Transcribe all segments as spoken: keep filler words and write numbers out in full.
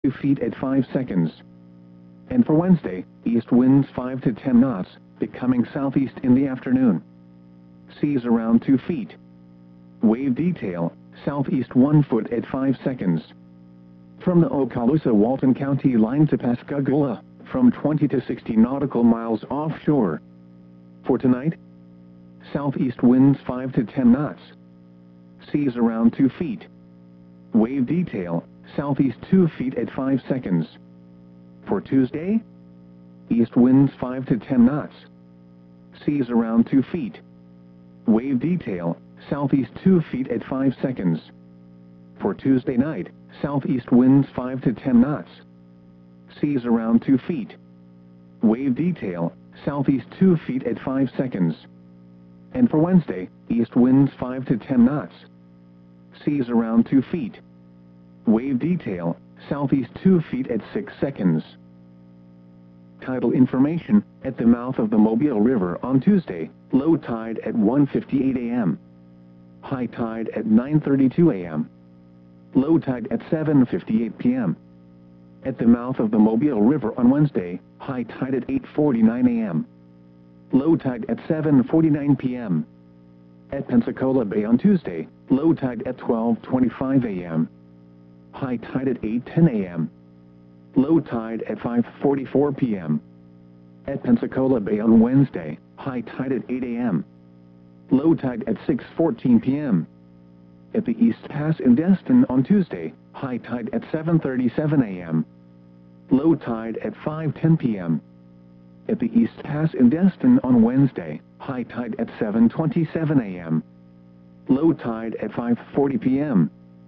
two feet at five seconds. And for Wednesday, east winds five to ten knots, becoming southeast in the afternoon. Seas around two feet. Wave detail, southeast one foot at five seconds. From the Okaloosa-Walton County line to Pascagoula, from twenty to sixty nautical miles offshore. For tonight, southeast winds five to ten knots. Seas around two feet. Wave detail, southeast two feet at five seconds. For Tuesday, east winds five to ten knots. Seas around two feet. Wave detail, southeast two feet at five seconds. For Tuesday night, southeast winds five to ten knots. Seas around two feet. Wave detail, southeast two feet at five seconds. And for Wednesday, east winds five to ten knots. Seas around two feet. Wave detail, southeast two feet at six seconds. Tidal information, at the mouth of the Mobile River on Tuesday, low tide at one fifty-eight a m High tide at nine thirty-two a m Low tide at seven fifty-eight p m At the mouth of the Mobile River on Wednesday, high tide at eight forty-nine a m Low tide at seven forty-nine p m At Pensacola Bay on Tuesday, low tide at twelve twenty-five a m High tide at eight ten a m Low tide at five forty-four p m At Pensacola Bay on Wednesday, high tide at eight a m Low tide at six fourteen p m At the East Pass in Destin on Tuesday, high tide at seven thirty-seven a m Low tide at five ten p m At the East Pass in Destin on Wednesday, high tide at seven twenty-seven a m Low tide at five forty p m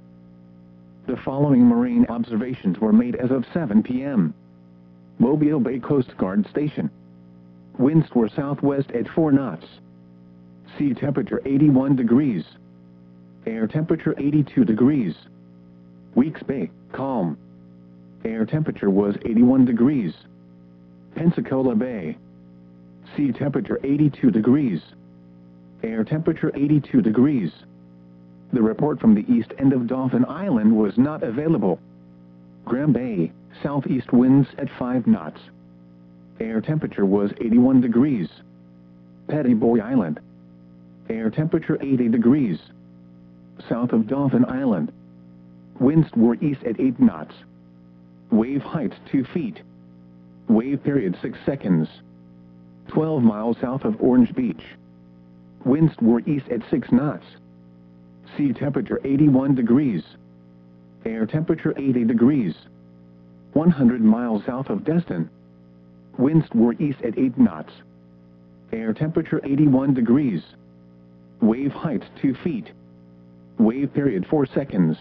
The following marine observations were made as of seven p m Mobile Bay Coast Guard Station. Winds were southwest at four knots. Sea temperature eighty-one degrees. Air temperature eighty-two degrees. Weeks Bay, calm. Air temperature was eighty-one degrees. Pensacola Bay. Sea temperature eighty-two degrees. Air temperature eighty-two degrees. The report from the east end of Dauphin Island was not available. Graham Bay, southeast winds at five knots. Air temperature was eighty-one degrees. Petty Boy Island. Air temperature eighty degrees. South of Dauphin Island. Winds were east at eight knots. Wave height two feet. Wave period six seconds. twelve miles south of Orange Beach. Winds were east at six knots. Sea temperature eighty-one degrees. Air temperature eighty degrees. one hundred miles south of Destin. Winds were east at eight knots. Air temperature eighty-one degrees. Wave height two feet. Wave period four seconds.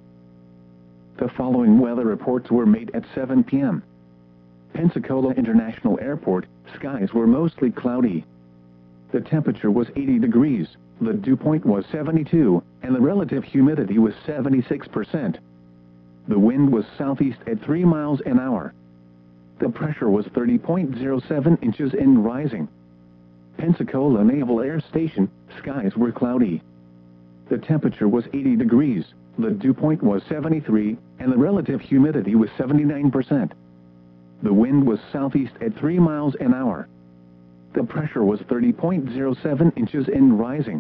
The following weather reports were made at seven p m Pensacola International Airport, skies were mostly cloudy. The temperature was eighty degrees, the dew point was seventy-two, and the relative humidity was seventy-six percent. The wind was southeast at three miles an hour. The pressure was thirty point zero seven inches and rising. Pensacola Naval Air Station, skies were cloudy. The temperature was eighty degrees, the dew point was seventy-three, and the relative humidity was seventy-nine percent. The wind was southeast at three miles an hour. The pressure was thirty point zero seven inches and rising.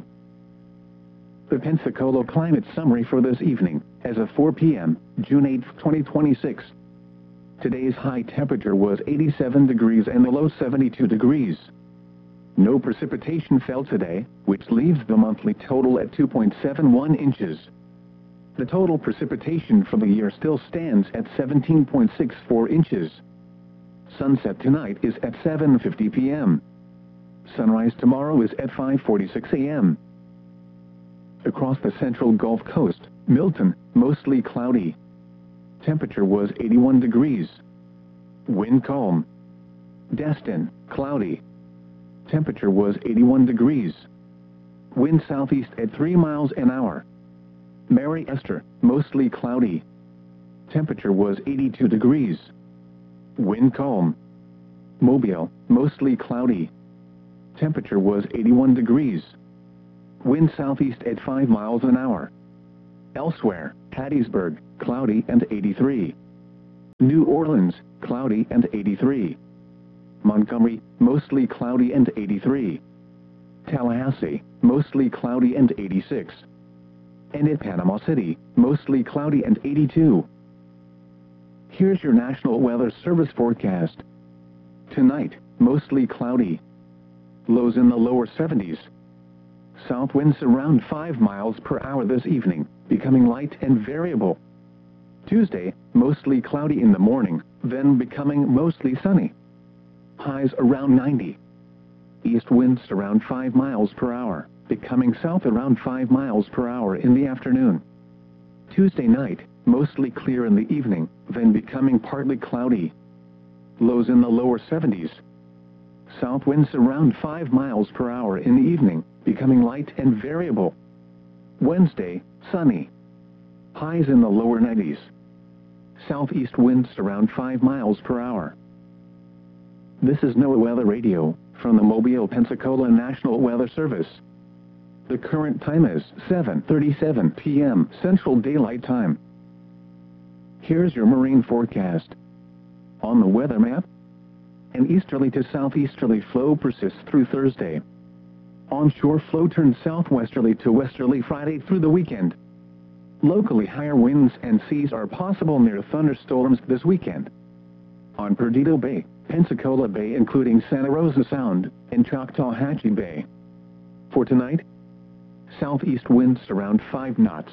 The Pensacola climate summary for this evening, as of four p m, June eighth, twenty twenty-six. Today's high temperature was eighty-seven degrees and the low seventy-two degrees. No precipitation fell today, which leaves the monthly total at two point seven one inches. The total precipitation for the year still stands at seventeen point six four inches. Sunset tonight is at seven fifty p m Sunrise tomorrow is at five forty-six a m Across the central Gulf Coast, Milton, mostly cloudy. Temperature was eighty-one degrees. Wind calm. Destin, cloudy. Temperature was eighty-one degrees. Wind southeast at three miles an hour. Mary Esther, mostly cloudy. Temperature was eighty-two degrees. Wind calm. Mobile, mostly cloudy. Temperature was eighty-one degrees. Wind southeast at five miles an hour. Elsewhere, Hattiesburg, cloudy and eighty-three. New Orleans, cloudy and eighty-three. Montgomery, mostly cloudy and eighty-three. Tallahassee, mostly cloudy and eighty-six. And in Panama City, mostly cloudy and eighty-two. Here's your National Weather Service forecast. Tonight, mostly cloudy. Lows in the lower seventies. South winds around five miles per hour this evening, becoming light and variable. Tuesday, mostly cloudy in the morning, then becoming mostly sunny. Highs around ninety. East winds around five miles per hour, becoming south around five miles per hour in the afternoon. Tuesday night, mostly clear in the evening, then becoming partly cloudy. Lows in the lower seventies. South winds around five miles per hour in the evening, becoming light and variable. Wednesday, sunny. Highs in the lower nineties. Southeast winds around five miles per hour. This is NOAA Weather Radio, from the Mobile, Pensacola National Weather Service. The current time is seven thirty-seven p m Central Daylight Time. Here's your marine forecast. On the weather map, an easterly to southeasterly flow persists through Thursday. Onshore flow turns southwesterly to westerly Friday through the weekend. Locally, higher winds and seas are possible near thunderstorms this weekend. On Perdido Bay, Pensacola Bay including Santa Rosa Sound, and Choctawhatchee Bay. For tonight, southeast winds around five knots.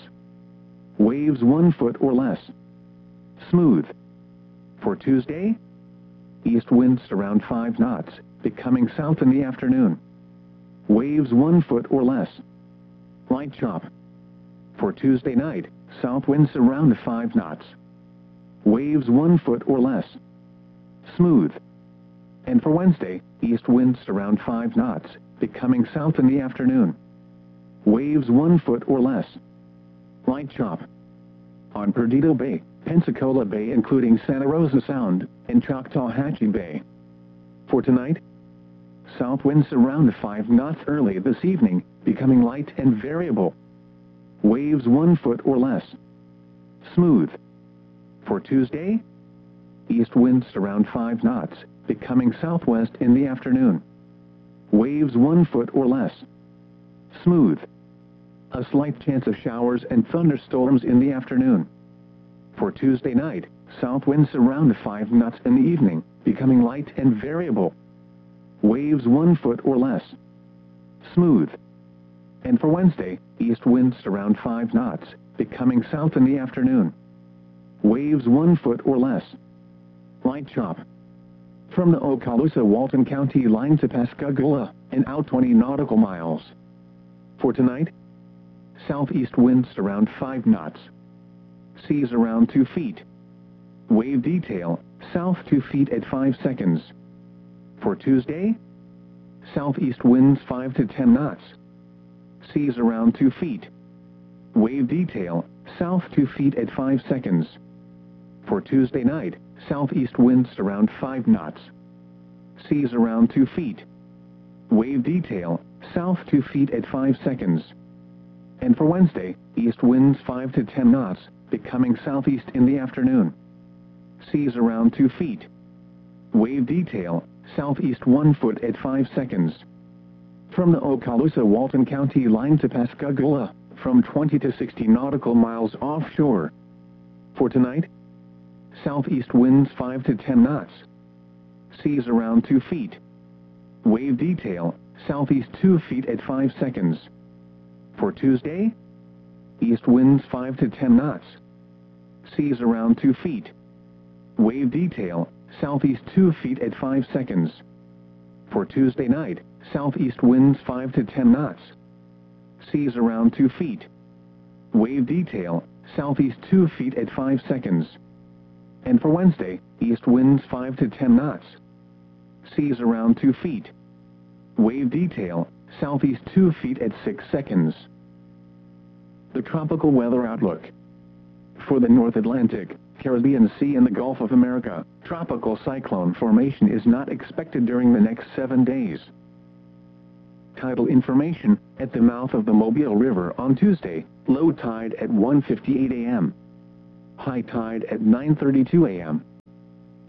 Waves one foot or less. Smooth. For Tuesday, east winds around five knots, becoming south in the afternoon. Waves one foot or less. Light chop. For Tuesday night, south winds around five knots. Waves one foot or less. Smooth. And for Wednesday, east winds around five knots, becoming south in the afternoon. Waves one foot or less. Light chop. On Perdido Bay, Pensacola Bay including Santa Rosa Sound, and Choctawhatchee Bay. For tonight, south winds around five knots early this evening, becoming light and variable. Waves one foot or less. Smooth. For Tuesday, east winds around five knots, becoming southwest in the afternoon. Waves one foot or less. Smooth. A slight chance of showers and thunderstorms in the afternoon. For Tuesday night, south winds around five knots in the evening, becoming light and variable. Waves one foot or less. Smooth. And for Wednesday, east winds around five knots, becoming south in the afternoon. Waves one foot or less. Light chop. From the Okaloosa-Walton County line to Pascagoula, and out twenty nautical miles. For tonight, southeast winds around five knots. Seas around two feet. Wave detail, south two feet at five seconds. For Tuesday, southeast winds five to ten knots. Seas around two feet. Wave detail, south two feet at five seconds. For Tuesday night, southeast winds around five knots. Seas around two feet. Wave detail, south two feet at five seconds. And for Wednesday, east winds five to ten knots, becoming southeast in the afternoon. Seas around two feet. Wave detail, southeast one foot at five seconds. From the Okaloosa-Walton County line to Pascagoula, from twenty to sixty nautical miles offshore. For tonight, southeast winds five to ten knots. Seas around two feet. Wave detail, southeast two feet at five seconds. For Tuesday, east winds five to ten knots. Seas around two feet. Wave detail, southeast two feet at five seconds. For Tuesday night, southeast winds five to ten knots. Seas around two feet. Wave detail, southeast two feet at five seconds. And for Wednesday, east winds five to ten knots. Seas around two feet. Wave detail, southeast two feet at six seconds. The tropical weather outlook. For the North Atlantic, Caribbean Sea and the Gulf of America, tropical cyclone formation is not expected during the next seven days. Tidal information, at the mouth of the Mobile River on Tuesday, low tide at one fifty-eight a m High tide at nine thirty-two a m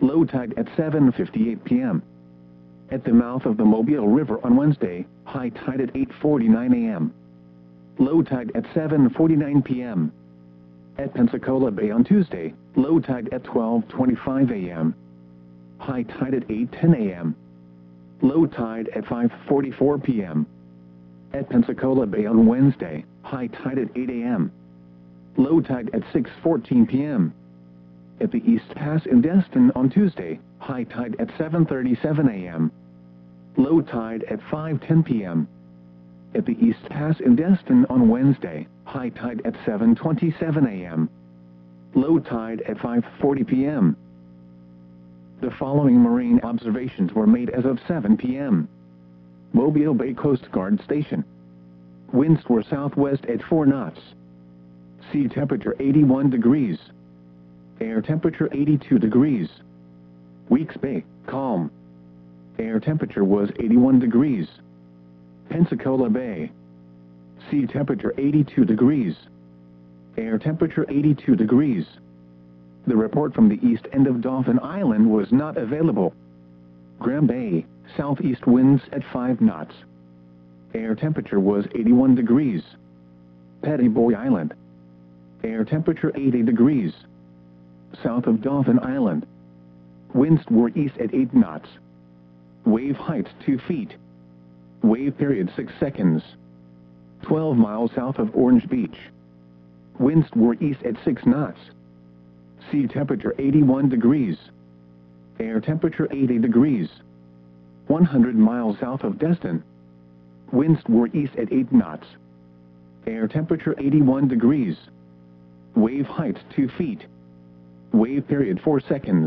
low tide at seven fifty-eight p m At the mouth of the Mobile River on Wednesday, high tide at eight forty-nine a m Low tide at seven forty-nine p m At Pensacola Bay on Tuesday, low tide at twelve twenty-five a m High tide at eight ten a m Low tide at five forty-four p m At Pensacola Bay on Wednesday, high tide at eight a m Low tide at six fourteen p m At the East Pass in Destin on Tuesday, high tide at seven thirty-seven a m Low tide at five ten p m At the East Pass in Destin on Wednesday, high tide at seven twenty-seven a m Low tide at five forty p m The following marine observations were made as of seven p m Mobile Bay Coast Guard Station. Winds were southwest at four knots. Sea temperature eighty-one degrees. Air temperature eighty-two degrees. Weeks Bay, calm. Air temperature was eighty-one degrees. Pensacola Bay. Sea temperature eighty-two degrees. Air temperature eighty-two degrees. The report from the east end of Dauphin Island was not available. Graham Bay, southeast winds at five knots. Air temperature was eighty-one degrees. Petty Boy Island. Air temperature eighty degrees. South of Dauphin Island. Winds were east at eight knots. Wave height two feet. Wave period six seconds. twelve miles south of Orange Beach. Winds were east at six knots. Sea temperature eighty-one degrees. Air temperature eighty degrees. one hundred miles south of Destin. Winds were east at eight knots. Air temperature eighty-one degrees. Wave height two feet. Wave period four seconds.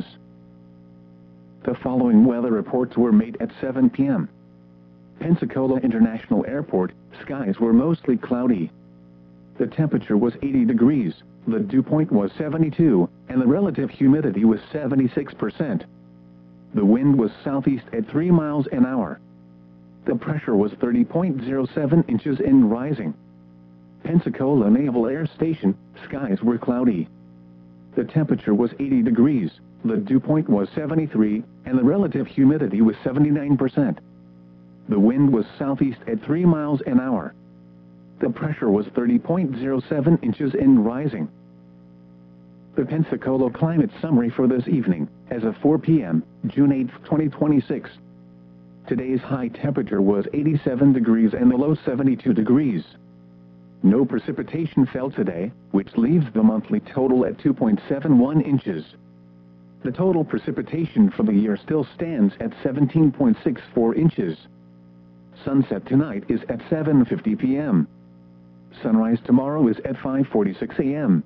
The following weather reports were made at seven p m Pensacola International Airport, skies were mostly cloudy. The temperature was eighty degrees, the dew point was seventy-two, and the relative humidity was seventy-six percent. The wind was southeast at three miles an hour. The pressure was thirty point zero seven inches and rising. Pensacola Naval Air Station, skies were cloudy. The temperature was eighty degrees, the dew point was seventy-three, and the relative humidity was seventy-nine percent. The wind was southeast at three miles an hour. The pressure was thirty point zero seven inches and rising. The Pensacola climate summary for this evening, as of four p m, June eighth, twenty twenty-six. Today's high temperature was eighty-seven degrees and the low seventy-two degrees. No precipitation fell today, which leaves the monthly total at two point seven one inches. The total precipitation for the year still stands at seventeen point six four inches. Sunset tonight is at seven fifty p m Sunrise tomorrow is at five forty-six a m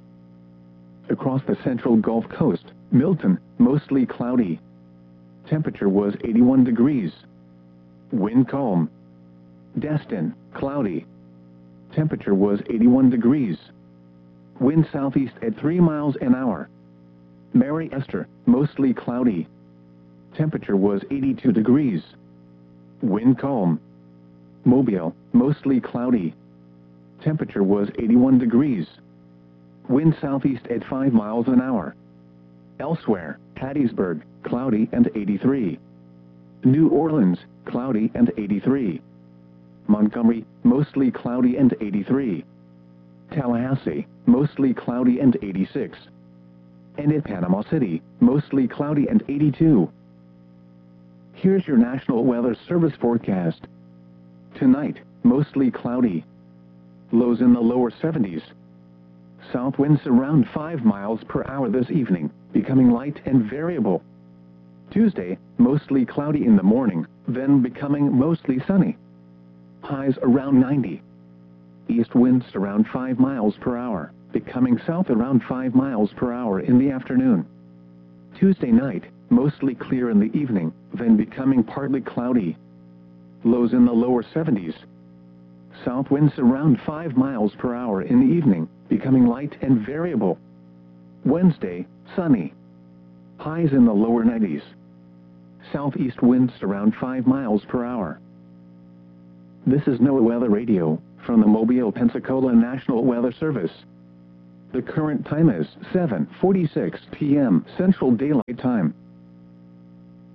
Across the central Gulf Coast, Milton, mostly cloudy. Temperature was eighty-one degrees. Wind calm. Destin, cloudy. Temperature was eighty-one degrees. Wind southeast at three miles an hour. Mary Esther, mostly cloudy. Temperature was eighty-two degrees. Wind calm. Mobile, mostly cloudy. Temperature was eighty-one degrees. Wind southeast at five miles an hour. Elsewhere, Hattiesburg, cloudy and eighty-three. New Orleans, cloudy and eighty-three. Montgomery, mostly cloudy and eighty-three. Tallahassee, mostly cloudy and eighty-six. And in Panama City, mostly cloudy and eighty-two. Here's your National Weather Service forecast. Tonight, mostly cloudy. Lows in the lower seventies. South winds around five miles per hour this evening, becoming light and variable. Tuesday, mostly cloudy in the morning, then becoming mostly sunny. Highs around ninety. East winds around five miles per hour, becoming south around five miles per hour in the afternoon. Tuesday night, mostly clear in the evening, then becoming partly cloudy. Lows in the lower seventies. South winds around five miles per hour in the evening, becoming light and variable. Wednesday, sunny. Highs in the lower nineties. Southeast winds around five miles per hour. This is NOAA Weather Radio, from the Mobile, Pensacola National Weather Service. The current time is seven forty-six p m Central Daylight Time.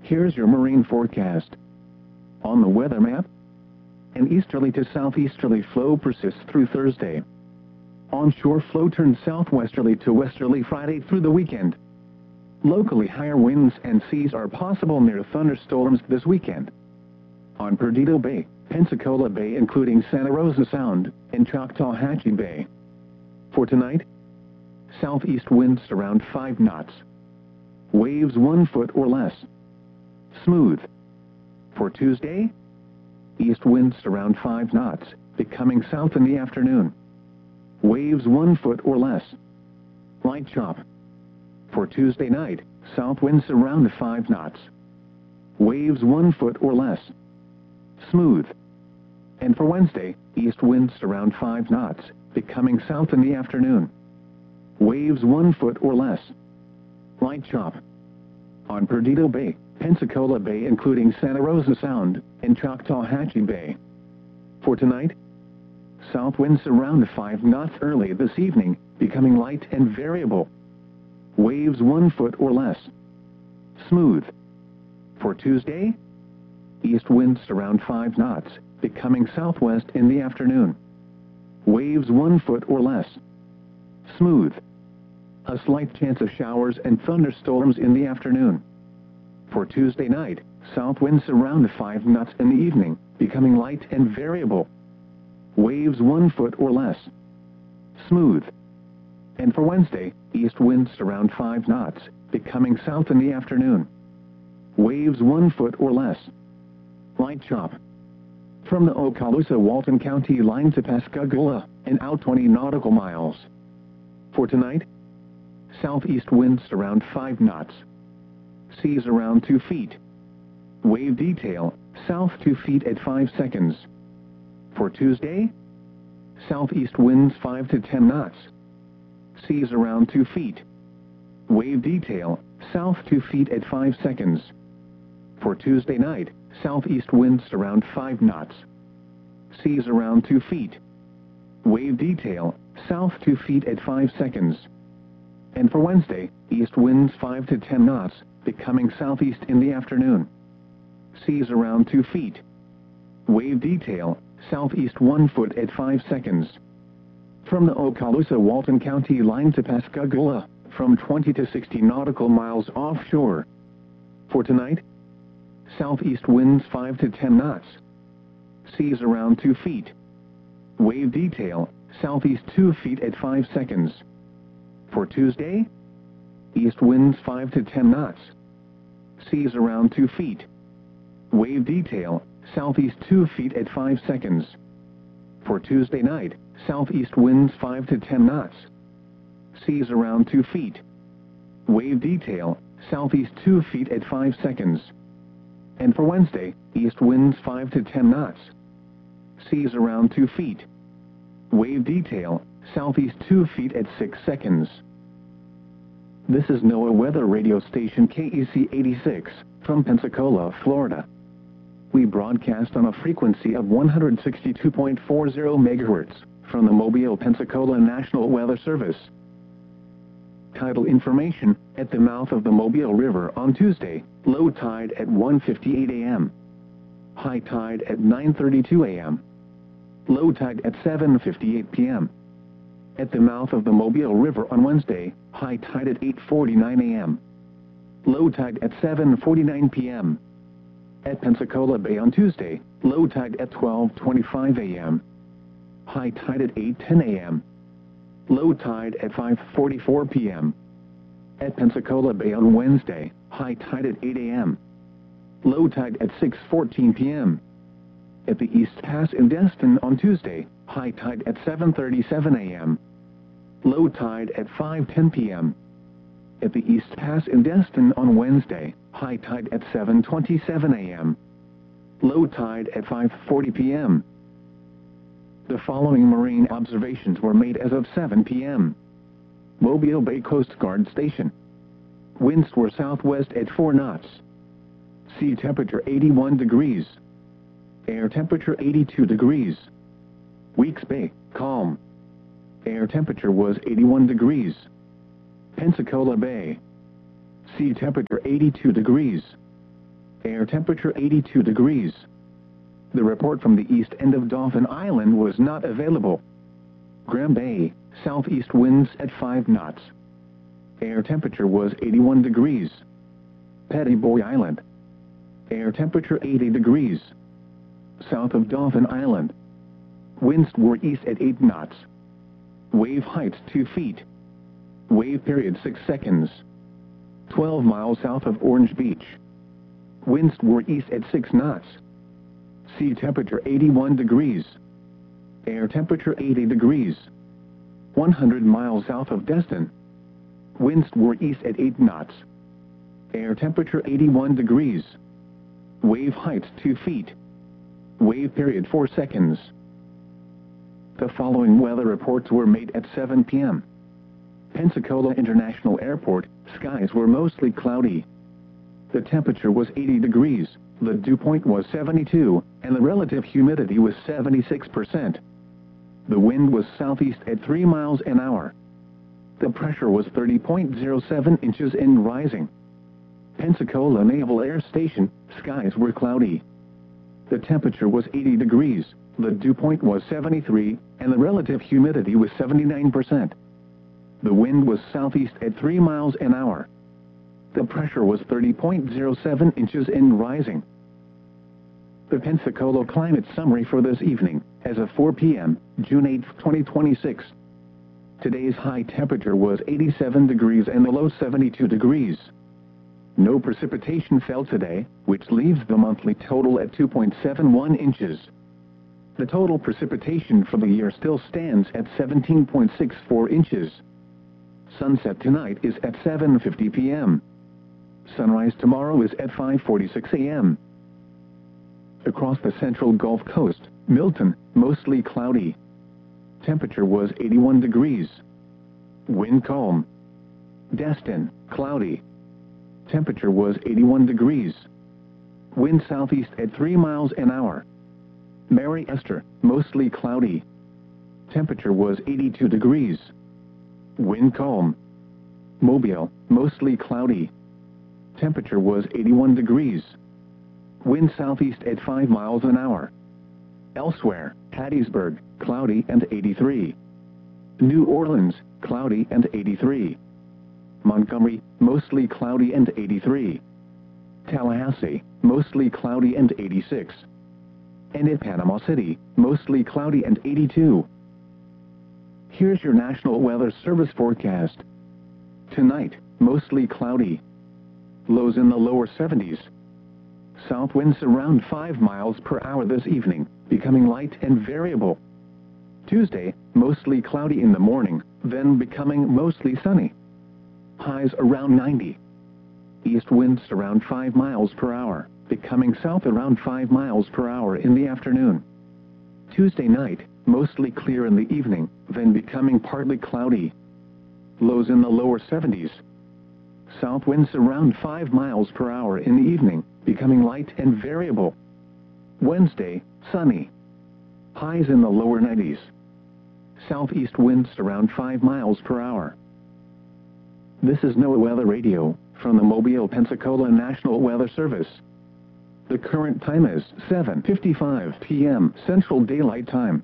Here's your marine forecast. On the weather map, an easterly to southeasterly flow persists through Thursday. Onshore flow turns southwesterly to westerly Friday through the weekend. Locally higher winds and seas are possible near thunderstorms this weekend. On Perdido Bay, Pensacola Bay including Santa Rosa Sound, and Choctawhatchee Bay. For tonight, southeast winds around five knots. Waves one foot or less. Smooth. For Tuesday, east winds around five knots, becoming south in the afternoon. Waves one foot or less. Light chop. For Tuesday night, south winds around five knots. Waves one foot or less. Smooth. And for Wednesday, east winds around five knots, becoming south in the afternoon. Waves one foot or less. Light chop. On Perdido Bay, Pensacola Bay including Santa Rosa Sound, and Choctawhatchee Bay. For tonight, south winds around five knots early this evening, becoming light and variable. Waves one foot or less. Smooth. For Tuesday, east winds around five knots, becoming southwest in the afternoon. Waves one foot or less. Smooth. A slight chance of showers and thunderstorms in the afternoon. For Tuesday night, south winds around five knots in the evening, becoming light and variable. Waves one foot or less. Smooth. And for Wednesday, east winds around five knots, becoming south in the afternoon. Waves one foot or less. Light chop. From the Okaloosa-Walton County line to Pascagoula, and out twenty nautical miles. For tonight, southeast winds around five knots. Seas around two feet. Wave detail, south two feet at five seconds. For Tuesday, southeast winds five to ten knots. Seas around two feet. Wave detail, south two feet at five seconds. For Tuesday night, southeast winds around five knots. Seas around two feet. Wave detail, south two feet at five seconds. And for Wednesday, east winds five to ten knots, becoming southeast in the afternoon. Seas around two feet. Wave detail, southeast one foot at five seconds. From the Okaloosa-Walton County line to Pascagoula, from twenty to sixty nautical miles offshore. For tonight, southeast winds five to ten knots. Seas around two feet. Wave detail, southeast two feet at five seconds. For Tuesday, east winds five to ten knots. Seas around two feet. Wave detail, southeast two feet at five seconds. For Tuesday night, southeast winds five to ten knots. Seas around two feet. Wave detail, southeast two feet at five seconds. And for Wednesday, east winds five to ten knots. Seas around two feet. Wave detail, southeast two feet at six seconds. This is NOAA Weather Radio Station K E C eighty-six, from Pensacola, Florida. We broadcast on a frequency of one hundred sixty-two point four zero megahertz, from the Mobile, Pensacola National Weather Service. Tidal information: at the mouth of the Mobile River on Tuesday, low tide at one fifty-eight a m High tide at nine thirty-two a m Low tide at seven fifty-eight p m At the mouth of the Mobile River on Wednesday, high tide at eight forty-nine a m Low tide at seven forty-nine p m At Pensacola Bay on Tuesday, low tide at twelve twenty-five a m High tide at eight ten a m Low tide at five forty-four p m At Pensacola Bay on Wednesday, high tide at eight a m Low tide at six fourteen p m At the East Pass in Destin on Tuesday, high tide at seven thirty-seven a m Low tide at five ten p m At the East Pass in Destin on Wednesday, high tide at seven twenty-seven a m Low tide at five forty p m The following marine observations were made as of seven p m Mobile Bay Coast Guard Station. Winds were southwest at four knots. Sea temperature eighty-one degrees. Air temperature eighty-two degrees. Weeks Bay, calm. Air temperature was eighty-one degrees. Pensacola Bay. Sea temperature eighty-two degrees. Air temperature eighty-two degrees. The report from the east end of Dauphin Island was not available. Graham Bay, southeast winds at five knots. Air temperature was eighty-one degrees. Petty Boy Island. Air temperature eighty degrees. South of Dauphin Island. Winds were east at eight knots. Wave height two feet. Wave period six seconds. twelve miles south of Orange Beach. Winds were east at six knots. Sea temperature eighty-one degrees. Air temperature eighty degrees. one hundred miles south of Destin. Winds were east at eight knots. Air temperature eighty-one degrees. Wave height two feet. Wave period four seconds. The following weather reports were made at seven p m Pensacola International Airport, skies were mostly cloudy. The temperature was eighty degrees, the dew point was seventy-two, and the relative humidity was seventy-six percent. The wind was southeast at three miles an hour. The pressure was thirty point zero seven inches and rising. Pensacola Naval Air Station, skies were cloudy. The temperature was eighty degrees, the dew point was seventy-three, and the relative humidity was seventy-nine percent. The wind was southeast at three miles an hour. The pressure was thirty point zero seven inches and rising. The Pensacola climate summary for this evening, as of four p m, June eighth, twenty twenty-six. Today's high temperature was eighty-seven degrees and the low seventy-two degrees. No precipitation fell today, which leaves the monthly total at two point seven one inches. The total precipitation for the year still stands at seventeen point six four inches. Sunset tonight is at seven fifty p m Sunrise tomorrow is at five forty-six a m Across the central Gulf Coast, Milton, mostly cloudy. Temperature was eighty-one degrees. Wind calm. Destin, cloudy. Temperature was eighty-one degrees. Wind southeast at three miles an hour. Mary Esther, mostly cloudy. Temperature was eighty-two degrees. Wind calm. Mobile, mostly cloudy. Temperature was eighty-one degrees. Wind southeast at five miles an hour. Elsewhere, Hattiesburg, cloudy and eighty-three. New Orleans, cloudy and eighty-three. Montgomery, mostly cloudy and eighty-three. Tallahassee, mostly cloudy and eighty-six. And in Panama City, mostly cloudy and eighty-two. Here's your National Weather Service forecast. Tonight, mostly cloudy. Lows in the lower seventies. South winds around five miles per hour this evening, becoming light and variable. Tuesday, mostly cloudy in the morning, then becoming mostly sunny. Highs around ninety. East winds around five miles per hour, becoming south around five miles per hour in the afternoon. Tuesday night, mostly clear in the evening, then becoming partly cloudy. Lows in the lower seventies. South winds around five miles per hour in the evening, becoming light and variable. Wednesday, sunny. Highs in the lower nineties. Southeast winds around five miles per hour. This is NOAA Weather Radio, from the Mobile, Pensacola National Weather Service. The current time is seven fifty-five p m Central Daylight Time.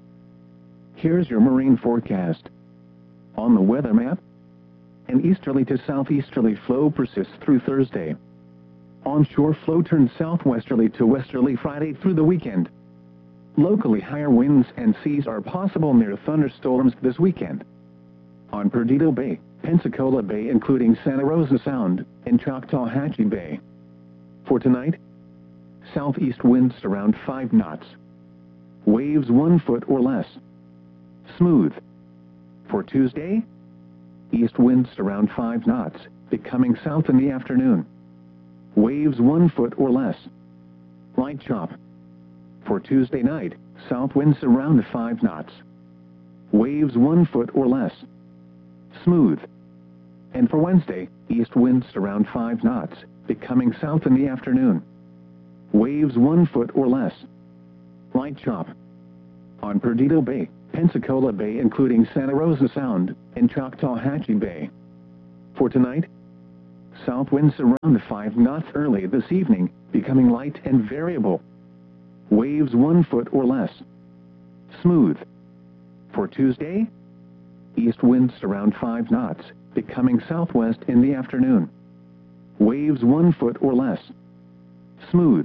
Here's your marine forecast. On the weather map, an easterly to southeasterly flow persists through Thursday. Onshore flow turns southwesterly to westerly Friday through the weekend. Locally, higher winds and seas are possible near thunderstorms this weekend. On Perdido Bay, Pensacola Bay including Santa Rosa Sound, and Choctawhatchee Bay. For tonight, southeast winds around five knots. Waves one foot or less. Smooth. For Tuesday, east winds around five knots, becoming south in the afternoon. Waves one foot or less. Light chop. For Tuesday night, south winds around five knots. Waves one foot or less. Smooth. And for Wednesday, east winds around five knots, becoming south in the afternoon. Waves one foot or less. Light chop. On Perdido Bay, Pensacola Bay including Santa Rosa Sound, and Choctawhatchee Bay. For tonight, south winds around five knots early this evening, becoming light and variable. Waves one foot or less. Smooth. For Tuesday, east winds around five knots, becoming southwest in the afternoon. Waves one foot or less. Smooth.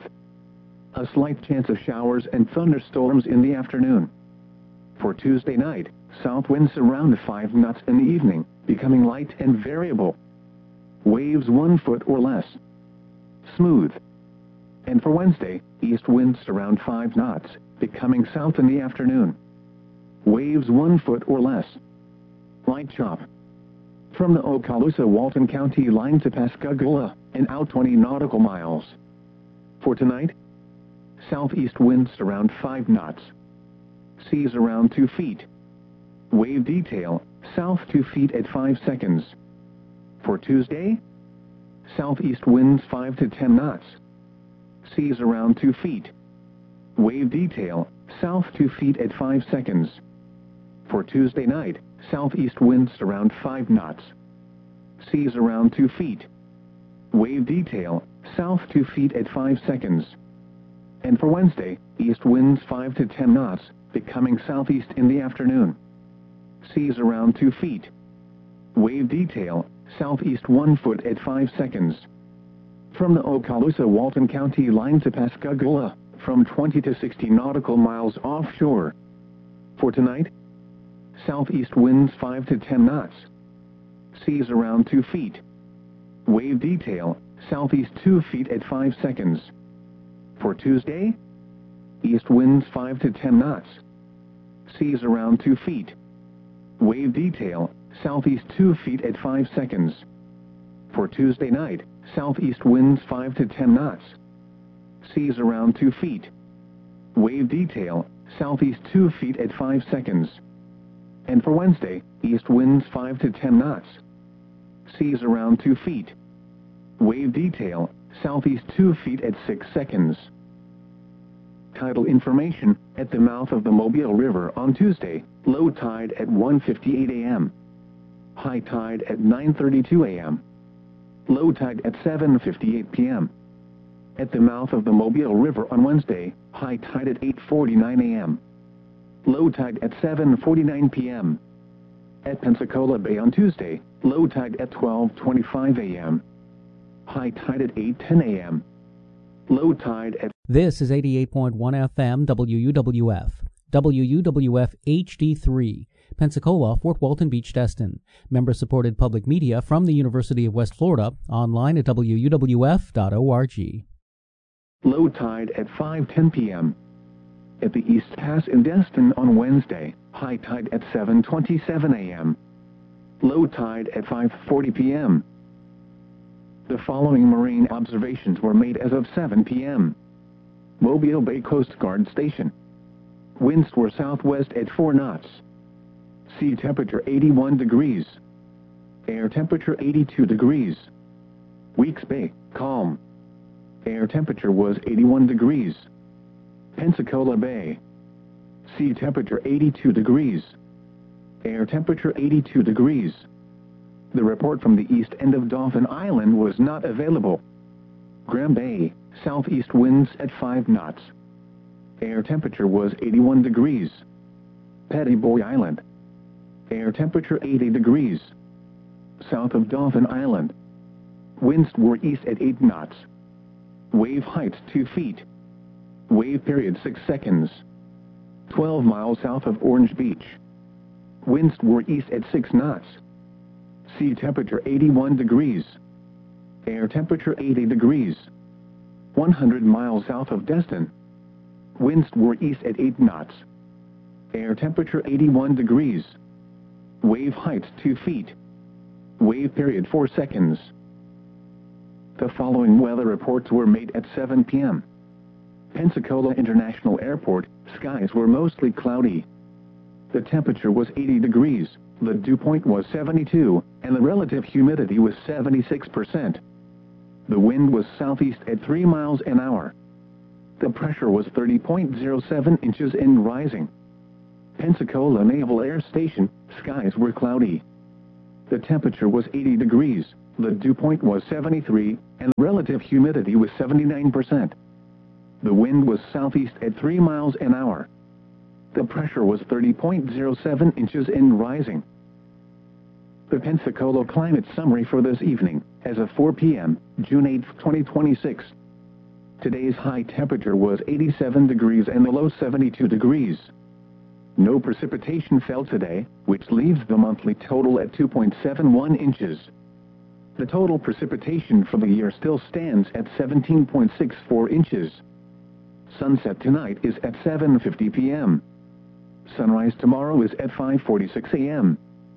A slight chance of showers and thunderstorms in the afternoon. For Tuesday night, south winds around five knots in the evening, becoming light and variable. Waves one foot or less. Smooth. And for Wednesday, east winds around five knots, becoming south in the afternoon. Waves one foot or less. Light chop. From the Okaloosa-Walton County line to Pascagoula, and out twenty nautical miles. For tonight, southeast winds around five knots. Seas around two feet. Wave detail, south two feet at five seconds. For Tuesday, southeast winds five to ten knots. Seas around two feet. Wave detail, south two feet at five seconds. For Tuesday night, southeast winds around five knots. Seas around two feet. Wave detail, south two feet at five seconds. And for Wednesday, east winds five to ten knots, becoming southeast in the afternoon. Seas around two feet. Wave detail, southeast one foot at five seconds. From the Okaloosa-Walton County line to Pascagoula, from twenty to sixty nautical miles offshore. For tonight, southeast winds five to ten knots. Seas around two feet. Wave detail, southeast two feet at five seconds. For Tuesday, east winds five to ten knots. Seas around two feet. Wave detail, southeast two feet at five seconds. For Tuesday night, southeast winds five to ten knots. Seas around two feet. Wave detail, southeast two feet at five seconds. And for Wednesday, east winds five to ten knots. Seas around two feet. Wave detail, southeast two feet at six seconds. Tidal information, at the mouth of the Mobile River on Tuesday, low tide at one fifty-eight a m High tide at nine thirty-two a m Low tide at seven fifty-eight p m At the mouth of the Mobile River on Wednesday, high tide at eight forty-nine a m Low tide at seven forty-nine p m At Pensacola Bay on Tuesday, low tide at twelve twenty-five a m High tide at eight ten a m Low tide at... This is eighty-eight point one F M W U W F, W U W F H D three, Pensacola, Fort Walton Beach, Destin. Member-supported public media from the University of West Florida, online at W U W F dot org. Low tide at five ten p m At the East Pass in Destin on Wednesday, high tide at seven twenty-seven a m Low tide at five forty p m The following marine observations were made as of seven p m Mobile Bay Coast Guard Station. Winds were southwest at four knots. Sea temperature eighty-one degrees. Air temperature eighty-two degrees. Weeks Bay, calm. Air temperature was eighty-one degrees. Pensacola Bay. Sea temperature eighty-two degrees. Air temperature eighty-two degrees. The report from the east end of Dauphin Island was not available. Graham Bay, southeast winds at five knots. Air temperature was eighty-one degrees. Petty Boy Island. Air temperature eighty degrees. South of Dauphin Island. Winds were east at eight knots. Wave height two feet. Wave period six seconds. twelve miles south of Orange Beach. Winds were east at six knots. Sea temperature eighty-one degrees. Air temperature eighty degrees. one hundred miles south of Destin. Winds were east at eight knots. Air temperature eighty-one degrees. Wave height two feet. Wave period four seconds. The following weather reports were made at seven p m Pensacola International Airport, skies were mostly cloudy. The temperature was eighty degrees, the dew point was seventy-two, and the relative humidity was seventy-six percent. The wind was southeast at three miles an hour. The pressure was thirty point zero seven inches and rising. Pensacola Naval Air Station, skies were cloudy. The temperature was eighty degrees, The dew point was seventy-three, and relative humidity was seventy-nine percent. The wind was southeast at three miles an hour. The pressure was thirty point zero seven inches and rising. The Pensacola climate summary for this evening, as of four p m, June eighth, twenty twenty-six. Today's high temperature was eighty-seven degrees and the low seventy-two degrees. No precipitation fell today, which leaves the monthly total at two point seven one inches. The total precipitation for the year still stands at seventeen point six four inches. Sunset tonight is at seven fifty p m Sunrise tomorrow is at five forty-six a m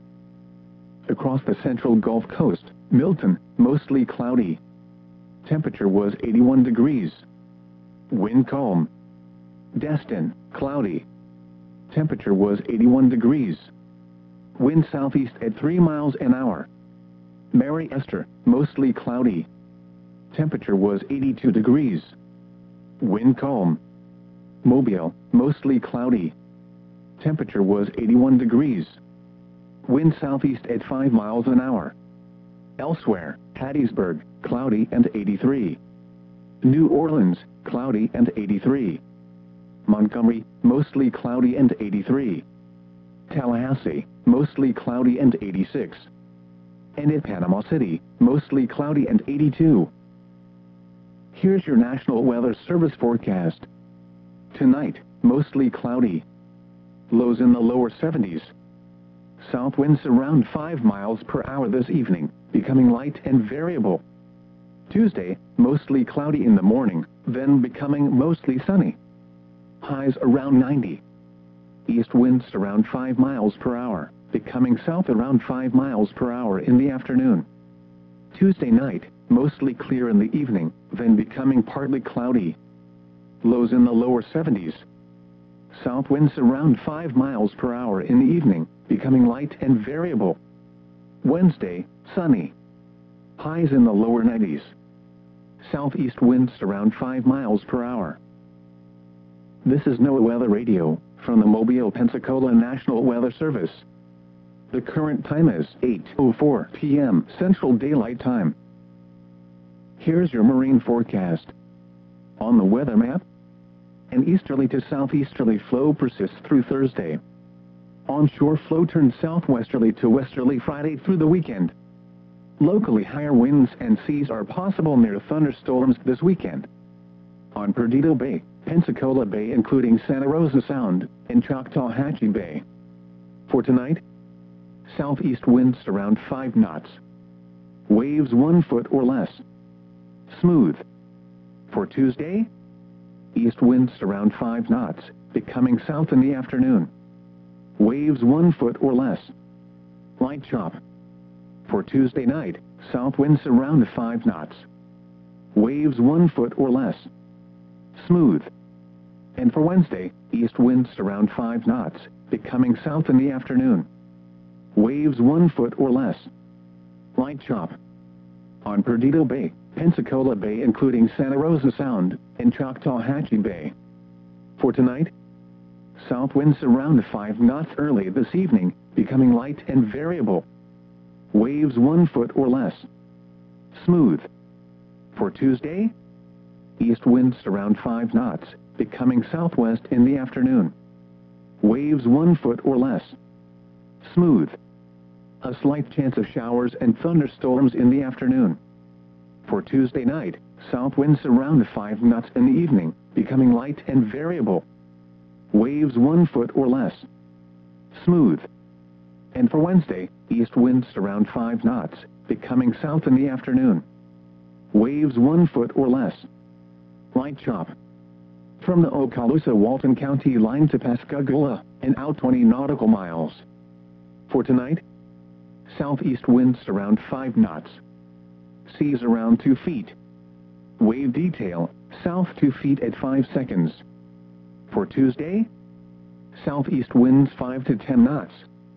Across the central Gulf Coast, Milton, mostly cloudy. Temperature was eighty-one degrees. Wind calm. Destin, cloudy. Temperature was eighty-one degrees. Wind southeast at three miles an hour. Mary Esther, mostly cloudy. Temperature was eighty-two degrees. Wind calm. Mobile, mostly cloudy. Temperature was eighty-one degrees. Wind southeast at five miles an hour. Elsewhere, Hattiesburg, cloudy and eighty-three. New Orleans, cloudy and eighty-three. Montgomery, mostly cloudy and eighty-three. Tallahassee, mostly cloudy and eighty-six. And in Panama City, mostly cloudy and eighty-two. Here's your National Weather Service forecast. Tonight, mostly cloudy. Lows in the lower seventies. South winds around five miles per hour this evening, becoming light and variable. Tuesday, mostly cloudy in the morning, then becoming mostly sunny. Highs around ninety. East winds around five miles per hour, becoming south around five miles per hour in the afternoon. Tuesday night, mostly clear in the evening, then becoming partly cloudy. Lows in the lower seventies. South winds around five miles per hour in the evening, becoming light and variable. Wednesday, sunny. Highs in the lower nineties. Southeast winds around five miles per hour. This is NOAA Weather Radio, from the Mobile, Pensacola National Weather Service. The current time is eight oh four p m Central Daylight Time. Here's your marine forecast. On the weather map, an easterly to southeasterly flow persists through Thursday. Onshore flow turns southwesterly to westerly Friday through the weekend. Locally higher winds and seas are possible near thunderstorms this weekend. On Perdido Bay, Pensacola Bay including Santa Rosa Sound, and Choctawhatchee Bay. For tonight, southeast winds around five knots. Waves one foot or less. Smooth. For Tuesday, east winds around five knots, becoming south in the afternoon. Waves one foot or less. Light chop. For Tuesday night, south winds around five knots. Waves one foot or less. Smooth. And for Wednesday, east winds around five knots, becoming south in the afternoon. Waves one foot or less. Light chop. On Perdido Bay, Pensacola Bay including Santa Rosa Sound, and Choctawhatchee Bay. For tonight, south winds around five knots early this evening, becoming light and variable. Waves one foot or less. Smooth. For Tuesday, east winds around five knots, becoming southwest in the afternoon. Waves one foot or less. Smooth. A slight chance of showers and thunderstorms in the afternoon. For Tuesday night, south winds around five knots in the evening, becoming light and variable. Waves one foot or less. Smooth. And for Wednesday, east winds around five knots, becoming south in the afternoon. Waves one foot or less. Light chop. From the Okaloosa-Walton County line to Pascagoula, and out twenty nautical miles. For tonight, southeast winds around five knots. Seas around two feet. Wave detail, south two feet at five seconds. For Tuesday, southeast winds five to ten knots.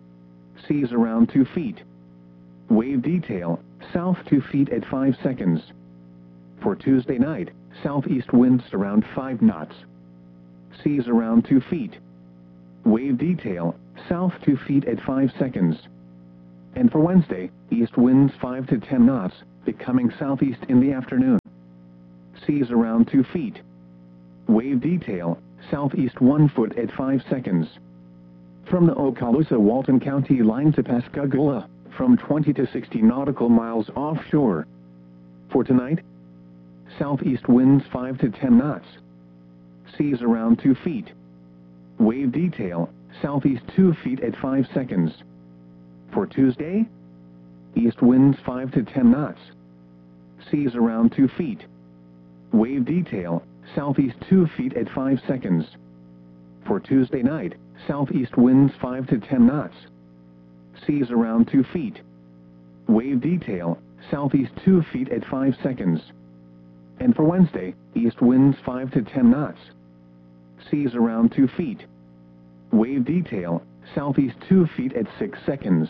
Seas around two feet. Wave detail, south two feet at five seconds. For Tuesday night, southeast winds around five knots. Seas around two feet. Wave detail, south two feet at five seconds. And for Wednesday, east winds five to ten knots, becoming southeast in the afternoon. Seas around two feet. Wave detail, southeast one foot at five seconds. From the Okaloosa-Walton County line to Pascagoula, from twenty to sixty nautical miles offshore. For tonight, southeast winds five to ten knots. Seas around two feet. Wave detail, southeast two feet at five seconds. For Tuesday, east winds five to ten knots. Seas around two feet. Wave detail, southeast two feet at five seconds. For Tuesday night, southeast winds five to ten knots. Seas around two feet. Wave detail, southeast two feet at five seconds. And for Wednesday, east winds five to ten knots. Seas around two feet. Wave detail, southeast two feet at six seconds.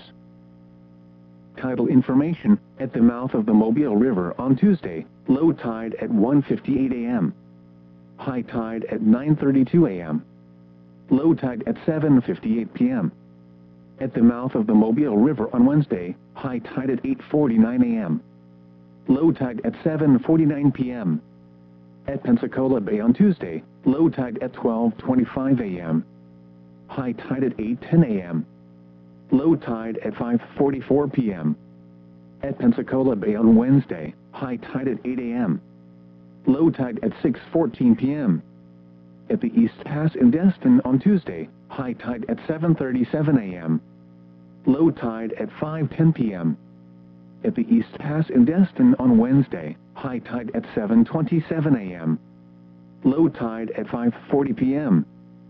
Tidal information, at the mouth of the Mobile River on Tuesday, low tide at one fifty-eight a m High tide at nine thirty-two a m Low tide at seven fifty-eight p m At the mouth of the Mobile River on Wednesday, high tide at eight forty-nine a m Low tide at seven forty-nine p m At Pensacola Bay on Tuesday, low tide at twelve twenty-five a m High tide at eight ten a m Low tide at five forty-four p m At Pensacola Bay on Wednesday, high tide at eight a m Low tide at six fourteen p m At the East Pass in Destin on Tuesday, high tide at seven thirty-seven a m Low tide at five ten p m At the East Pass in Destin on Wednesday, high tide at seven twenty-seven a m Low tide at five forty p m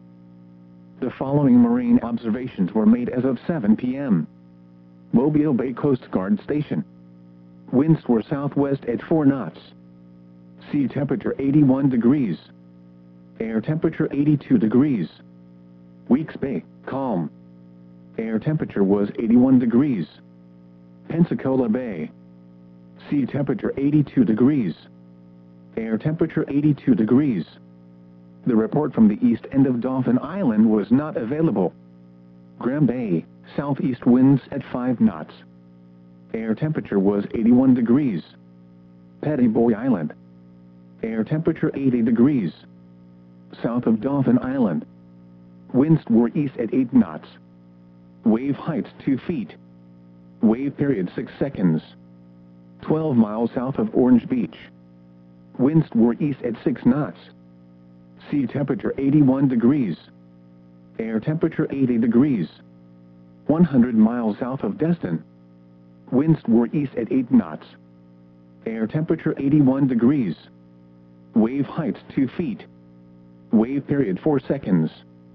The following marine observations were made as of seven p m Mobile Bay Coast Guard Station. Winds were southwest at four knots. Sea temperature eighty-one degrees. Air temperature eighty-two degrees. Weeks Bay, calm. Air temperature was eighty-one degrees. Pensacola Bay. Sea temperature eighty-two degrees. Air temperature eighty-two degrees. The report from the east end of Dauphin Island was not available. Graham Bay, southeast winds at five knots. Air temperature was eighty-one degrees. Petty Boy Island. Air temperature eighty degrees. South of Dauphin Island. Winds were east at eight knots. Wave heights two feet. Wave period six seconds. twelve miles south of Orange Beach. Winds were east at six knots. Sea temperature eighty-one degrees. Air temperature eighty degrees. one hundred miles south of Destin. Winds were east at eight knots. Air temperature eighty-one degrees. Wave heights two feet. Wave period four seconds.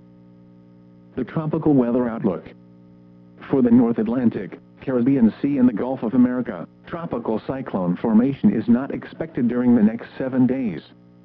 The tropical weather outlook. For the North Atlantic, Caribbean Sea and the Gulf of America, tropical cyclone formation is not expected during the next seven days.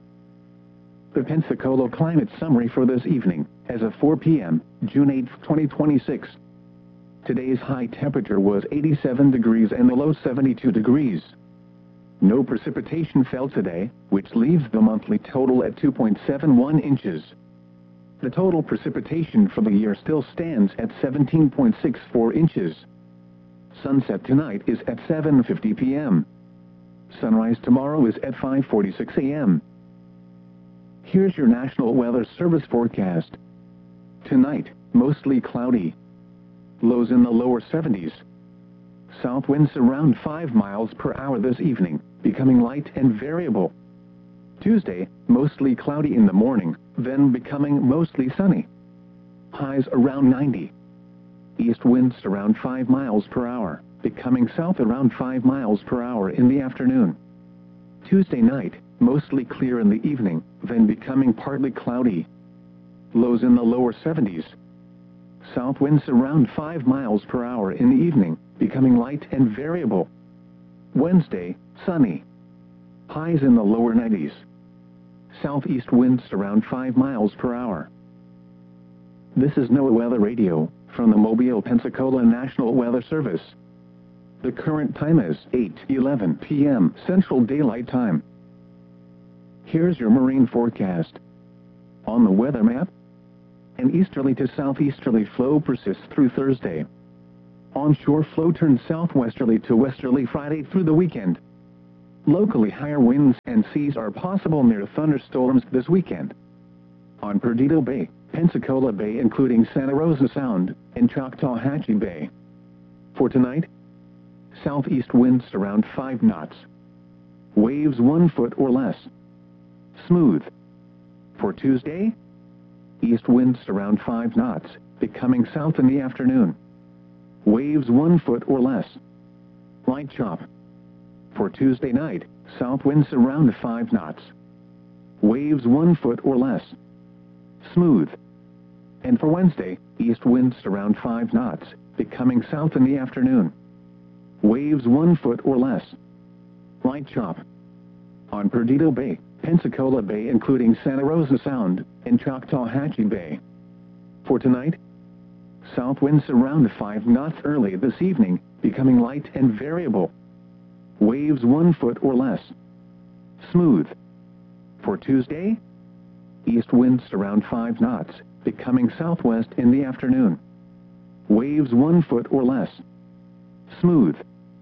The Pensacola climate summary for this evening, as of four p m, June eighth, twenty twenty-six. Today's high temperature was eighty-seven degrees and the low seventy-two degrees. No precipitation fell today, which leaves the monthly total at two point seven one inches. The total precipitation for the year still stands at seventeen point six four inches. Sunset tonight is at seven fifty p m Sunrise tomorrow is at five forty-six a m Here's your National Weather Service forecast. Tonight, mostly cloudy. Lows in the lower seventies. South winds around five miles per hour this evening, becoming light and variable. Tuesday, mostly cloudy in the morning, then becoming mostly sunny. Highs around ninety. East winds around five miles per hour, becoming south around five miles per hour in the afternoon. Tuesday night, mostly clear in the evening, then becoming partly cloudy. Lows in the lower seventies. South winds around five miles per hour in the evening, becoming light and variable. Wednesday, sunny. Highs in the lower nineties. Southeast winds around five miles per hour. This is NOAA Weather Radio, from the Mobile, Pensacola National Weather Service. The current time is eight eleven p m Central Daylight Time. Here's your marine forecast. On the weather map, an easterly to southeasterly flow persists through Thursday. Onshore flow turns southwesterly to westerly Friday through the weekend. Locally higher winds and seas are possible near thunderstorms this weekend. On Perdido Bay, Pensacola Bay including Santa Rosa Sound, and Choctawhatchee Bay. For tonight, southeast winds around five knots. Waves one foot or less. Smooth. For Tuesday, east winds around five knots, becoming south in the afternoon. Waves one foot or less. Light chop. For Tuesday night, south winds around five knots. Waves one foot or less. Smooth. And for Wednesday, east winds around five knots, becoming south in the afternoon. Waves one foot or less. Light chop. On Perdido Bay, Pensacola Bay including Santa Rosa Sound, and Choctawhatchee Bay. For tonight, south winds around five knots early this evening, becoming light and variable. Waves one foot or less. Smooth. For Tuesday, east winds around five knots, becoming southwest in the afternoon. Waves one foot or less. Smooth.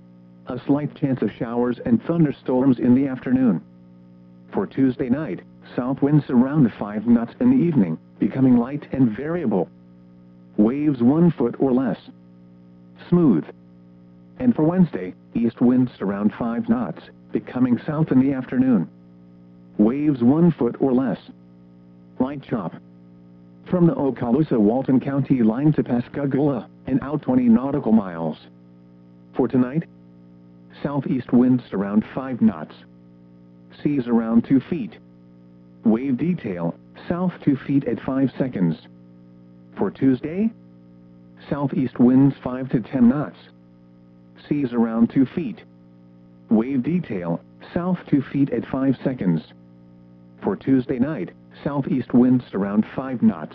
A slight chance of showers and thunderstorms in the afternoon. For Tuesday night, south winds around five knots in the evening, becoming light and variable. Waves one foot or less. Smooth. And for Wednesday, east winds around five knots, becoming south in the afternoon. Waves one foot or less. Light chop. From the Okaloosa-Walton County line to Pascagoula, and out twenty nautical miles. For tonight, southeast winds around five knots. Seas around two feet. Wave detail, south two feet at five seconds. For Tuesday, southeast winds five to ten knots. Seas around two feet. Wave detail, south two feet at five seconds. For Tuesday night, southeast winds around five knots.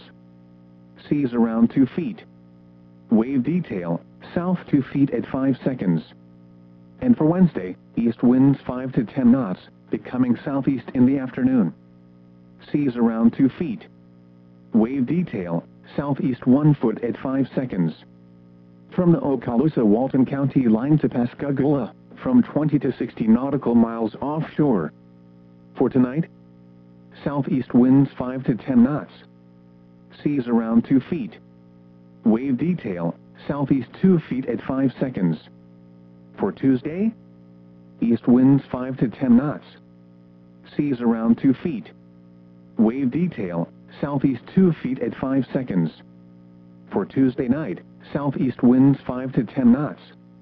Seas around two feet. Wave detail, south two feet at five seconds. And for Wednesday, east winds five to ten knots, becoming southeast in the afternoon. Seas around two feet. Wave detail, southeast one foot at five seconds. From the Okaloosa-Walton County line to Pascagoula, from twenty to sixty nautical miles offshore. For tonight, southeast winds five to ten knots. Seas around two feet. Wave detail, southeast two feet at five seconds. For Tuesday, east winds five to ten knots. Seas around two feet. Wave detail, southeast two feet at five seconds. For Tuesday night, southeast winds five to ten knots.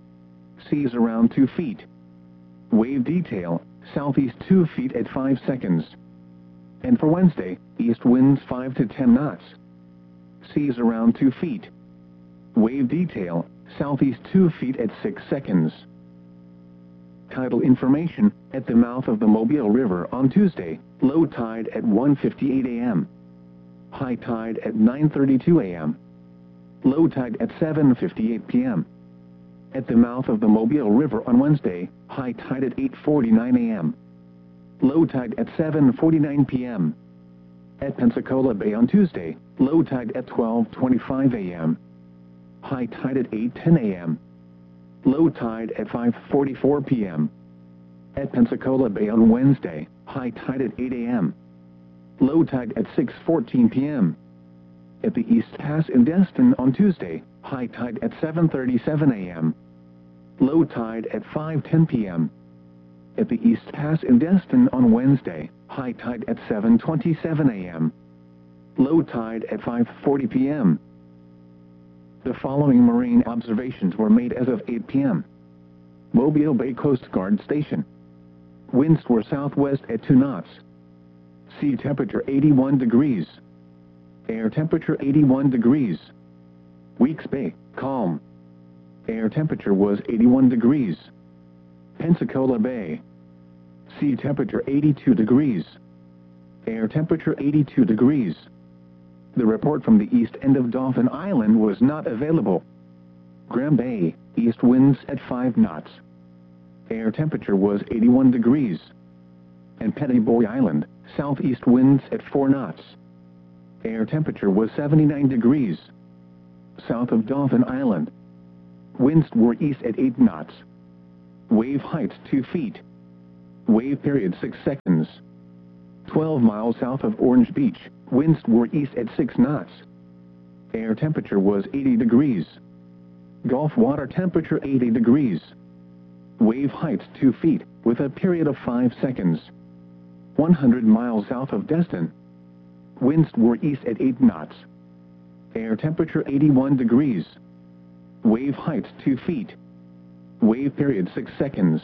Seas around two feet. Wave detail, southeast two feet at five seconds. And for Wednesday, east winds five to ten knots. Seas around two feet. Wave detail, southeast two feet at six seconds. Tidal information, at the mouth of the Mobile River on Tuesday, low tide at one fifty-eight a m High tide at nine thirty-two a m Low tide at seven fifty-eight p m At the mouth of the Mobile River on Wednesday, high tide at eight forty-nine a m Low tide at seven forty-nine p m At Pensacola Bay on Tuesday, low tide at twelve twenty-five a m High tide at eight ten a m Low tide at five forty-four p m At Pensacola Bay on Wednesday, high tide at eight a m Low tide at six fourteen p m At the East Pass in Destin on Tuesday, high tide at seven thirty-seven a m Low tide at five ten p m At the East Pass in Destin on Wednesday, high tide at seven twenty-seven a m Low tide at five forty p m The following marine observations were made as of eight p m Mobile Bay Coast Guard Station. Winds were southwest at two knots. Sea temperature eighty-one degrees. Air temperature eighty-one degrees. Weeks Bay, calm. Air temperature was eighty-one degrees. Pensacola Bay. Sea temperature eighty-two degrees. Air temperature eighty-two degrees. The report from the east end of Dauphin Island was not available. Graham Bay, east winds at five knots. Air temperature was eighty-one degrees. And Petty Boy Island, southeast winds at four knots. Air temperature was seventy-nine degrees. South of Dauphin Island. Winds were east at eight knots. Wave height two feet. Wave period six seconds. twelve miles south of Orange Beach, winds were east at six knots. Air temperature was eighty degrees. Gulf water temperature eighty degrees. Wave height two feet, with a period of five seconds. one hundred miles south of Destin. Winds were east at eight knots. Air temperature eighty-one degrees. Wave height two feet. Wave period six seconds.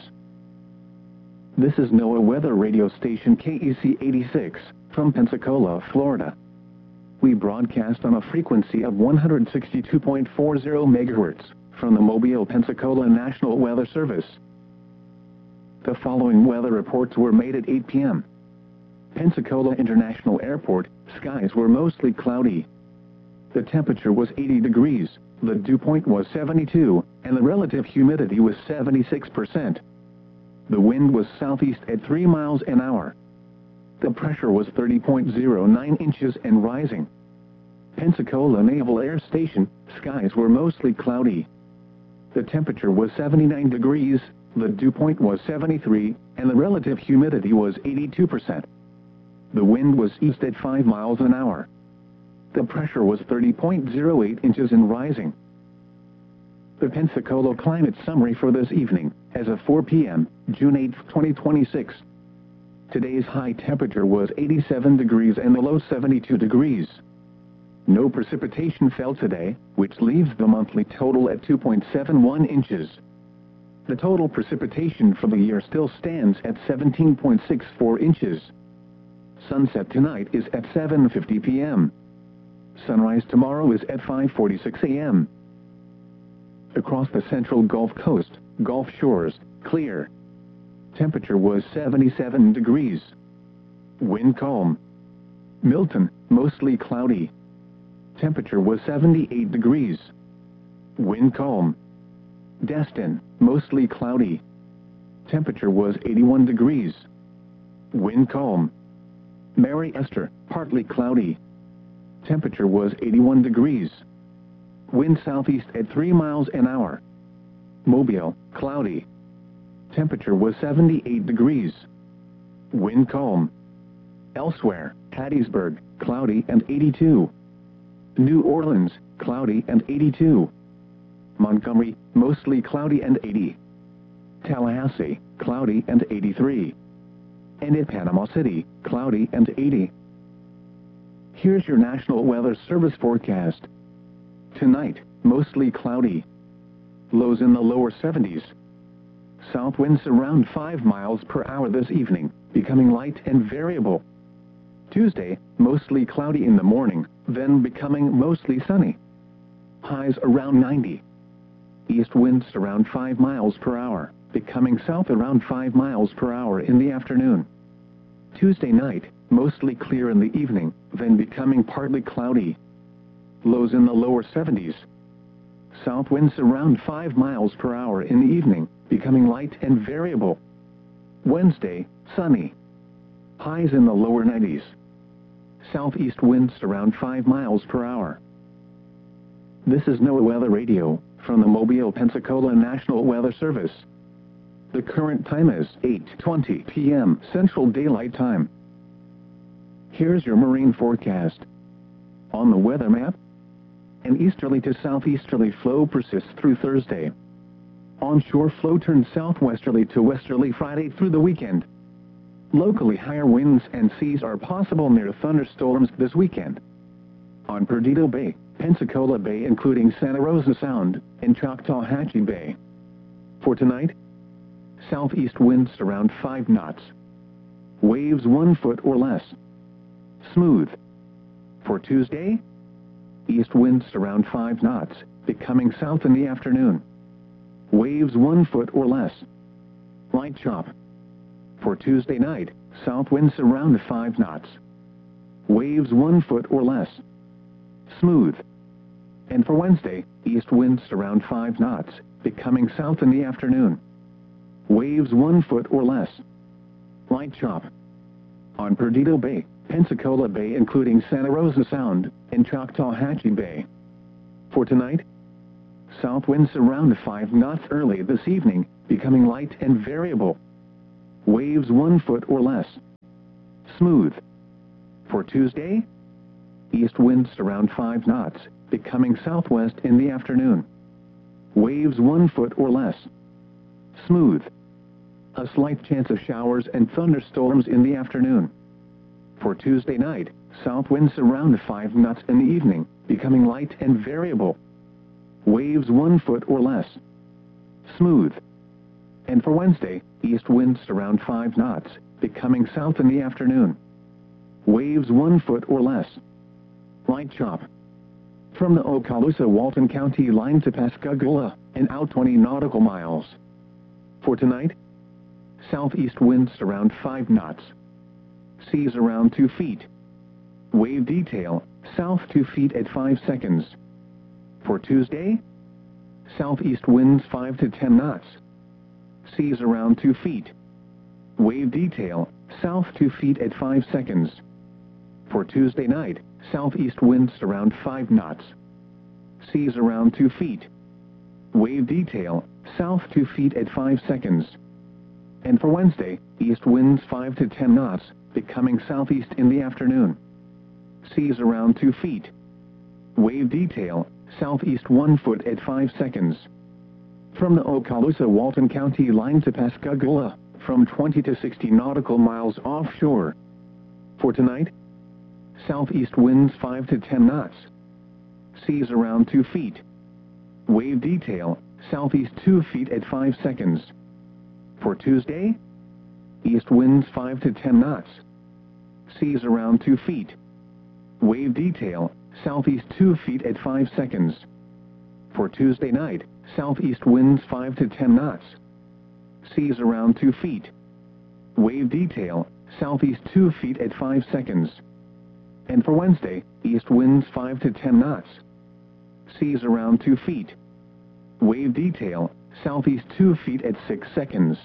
This is NOAA Weather Radio Station K E C eighty-six, from Pensacola, Florida. We broadcast on a frequency of one hundred sixty-two point four zero megahertz, from the Mobile, Pensacola National Weather Service. The following weather reports were made at eight p m Pensacola International Airport, skies were mostly cloudy. The temperature was eighty degrees, the dew point was seventy-two, and the relative humidity was seventy-six percent. The wind was southeast at three miles an hour. The pressure was thirty point zero nine inches and rising. Pensacola Naval Air Station, skies were mostly cloudy. The temperature was seventy-nine degrees, the dew point was seventy-three, and the relative humidity was eighty-two percent. The wind was east at five miles an hour. The pressure was thirty point zero eight inches and rising. The Pensacola climate summary for this evening, as of four p m, June eighth, twenty twenty-six. Today's high temperature was eighty-seven degrees and the low seventy-two degrees. No precipitation fell today, which leaves the monthly total at two point seven one inches. The total precipitation for the year still stands at seventeen point six four inches. Sunset tonight is at seven fifty p m Sunrise tomorrow is at five forty-six a m Across the central Gulf Coast, Gulf Shores, clear. Temperature was seventy-seven degrees. Wind calm. Milton, mostly cloudy. Temperature was seventy-eight degrees. Wind calm. Destin, mostly cloudy. Temperature was eighty-one degrees. Wind calm. Mary Esther, partly cloudy. Temperature was eighty-one degrees. Wind southeast at three miles an hour. Mobile, cloudy. Temperature was seventy-eight degrees. Wind calm. Elsewhere, Hattiesburg, cloudy and eighty-two. New Orleans, cloudy and eighty-two. Montgomery, mostly cloudy and eighty. Tallahassee, cloudy and eighty-three. And at Panama City, cloudy and eighty. Here's your National Weather Service forecast. Tonight, mostly cloudy. Lows in the lower seventies. South winds around five miles per hour this evening, becoming light and variable. Tuesday, mostly cloudy in the morning, then becoming mostly sunny. Highs around ninety. East winds around five miles per hour, becoming south around five miles per hour in the afternoon. Tuesday night, mostly clear in the evening, then becoming partly cloudy. Lows in the lower seventies. South winds around five miles per hour in the evening, becoming light and variable. Wednesday, sunny. Highs in the lower nineties. Southeast winds around five miles per hour. This is NOAA Weather Radio, from the Mobile, Pensacola National Weather Service. The current time is eight twenty p m Central Daylight Time. Here's your marine forecast. On the weather map, an easterly to southeasterly flow persists through Thursday. Onshore flow turns southwesterly to westerly Friday through the weekend. Locally, higher winds and seas are possible near thunderstorms this weekend. On Perdido Bay, Pensacola Bay including Santa Rosa Sound, and Choctawhatchee Bay. For tonight, southeast winds around five knots. Waves one foot or less. Smooth. For Tuesday, east winds around five knots, becoming south in the afternoon. Waves one foot or less. Light chop. For Tuesday night, south winds around five knots. Waves one foot or less. Smooth. And for Wednesday, east winds around five knots, becoming south in the afternoon. Waves one foot or less. Light chop. On Perdido Bay, Pensacola Bay including Santa Rosa Sound, and Choctawhatchee Bay. For tonight, south winds around five knots early this evening, becoming light and variable. Waves one foot or less. Smooth. For Tuesday, east winds around five knots, becoming southwest in the afternoon. Waves one foot or less. Smooth. A slight chance of showers and thunderstorms in the afternoon. For Tuesday night, south winds around five knots in the evening, becoming light and variable. Waves one foot or less. Smooth. And for Wednesday, east winds around five knots, becoming south in the afternoon. Waves one foot or less. Light chop. From the Okaloosa-Walton County line to Pascagoula, and out twenty nautical miles. For tonight, southeast winds around five knots. Seas around two feet. Wave detail, south two feet at five seconds. For Tuesday, southeast winds five to ten knots. Seas around two feet. Wave detail, south two feet at five seconds. For Tuesday night, southeast winds around five knots. Seas around two feet. Wave detail, south two feet at five seconds. And for Wednesday, east winds five to ten knots, becoming southeast in the afternoon. Seas around two feet. Wave detail, southeast one foot at five seconds. From the Okaloosa-Walton County line to Pascagoula, from twenty to sixty nautical miles offshore. For tonight, southeast winds five to ten knots. Seas around two feet. Wave detail, southeast two feet at five seconds. For Tuesday, east winds five to ten knots. Seas around two feet. Wave detail, southeast two feet at five seconds. For Tuesday night, southeast winds five to ten knots. Seas around two feet. Wave detail, southeast two feet at five seconds. And for Wednesday, east winds five to ten knots. Seas around two feet. Wave detail, southeast two feet at six seconds.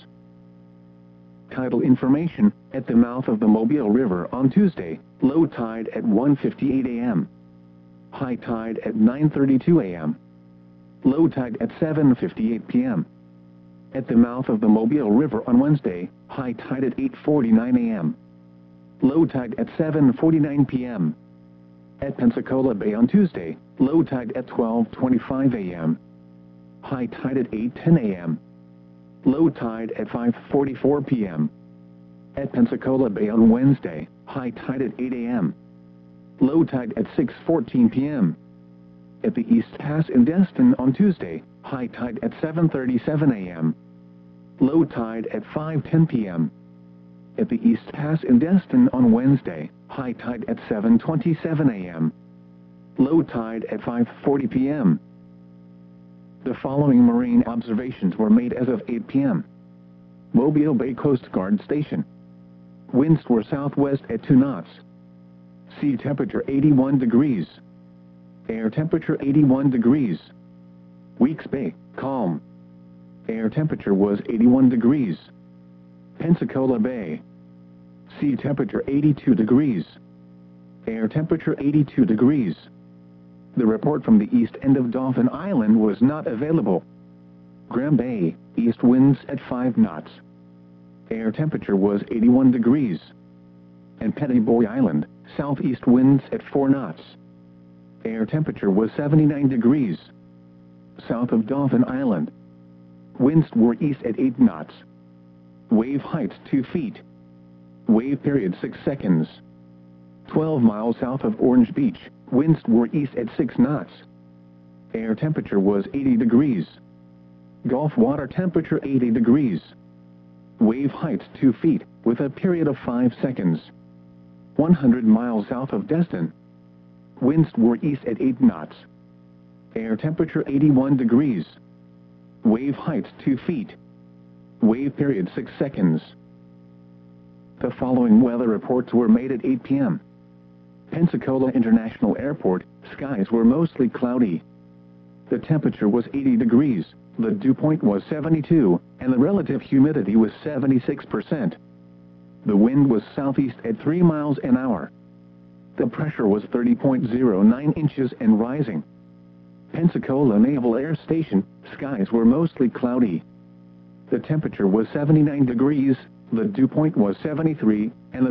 Tidal information, at the mouth of the Mobile River on Tuesday, low tide at one fifty-eight a m High tide at nine thirty-two a m Low tide at seven fifty-eight p m At the mouth of the Mobile River on Wednesday, high tide at eight forty-nine a m Low tide at seven forty-nine p m At Pensacola Bay on Tuesday, low tide at twelve twenty-five a m High tide at eight ten a m Low tide at five forty-four p m At Pensacola Bay on Wednesday, high tide at eight a m Low tide at six fourteen p m At the East Pass in Destin on Tuesday, high tide at seven thirty-seven a m Low tide at five ten p m At the East Pass in Destin on Wednesday, high tide at seven twenty-seven a m Low tide at five forty p m The following marine observations were made as of eight p m Mobile Bay Coast Guard Station. Winds were southwest at two knots. Sea temperature eighty-one degrees. Air temperature eighty-one degrees. Weeks Bay, calm. Air temperature was eighty-one degrees. Pensacola Bay. Sea temperature eighty-two degrees. Air temperature eighty-two degrees. The report from the east end of Dauphin Island was not available. Graham Bay, east winds at five knots. Air temperature was eighty-one degrees. And Petty Boy Island, southeast winds at four knots. Air temperature was seventy-nine degrees. South of Dauphin Island, winds were east at eight knots. Wave height two feet. Wave period six seconds. twelve miles south of Orange Beach, winds were east at six knots. Air temperature was eighty degrees. Gulf water temperature eighty degrees. Wave height two feet, with a period of five seconds. one hundred miles south of Destin, winds were east at eight knots. Air temperature eighty-one degrees. Wave height two feet. Wave period six seconds. The following weather reports were made at eight p m Pensacola International Airport, skies were mostly cloudy. The temperature was eighty degrees, the dew point was seventy-two, and the relative humidity was seventy-six percent. The wind was southeast at three miles an hour. The pressure was thirty point zero nine inches and rising. Pensacola Naval Air Station, skies were mostly cloudy. The temperature was seventy-nine degrees, the dew point was seventy-three, and the